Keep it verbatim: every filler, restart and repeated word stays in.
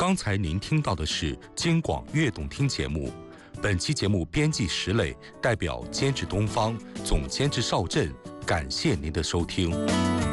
刚才您听到的是京广悦动听节目，本期节目编辑石磊，代表监制东方，总监制邵震，感谢您的收听。